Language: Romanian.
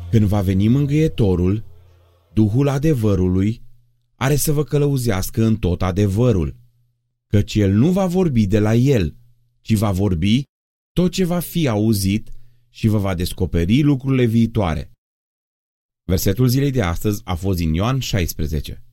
Când va veni Mângâietorul, Duhul adevărului, are să vă călăuzească în tot adevărul, căci El nu va vorbi de la El, ci va vorbi tot ce va fi auzit și vă va descoperi lucrurile viitoare. Versetul zilei de astăzi a fost din Ioan 16.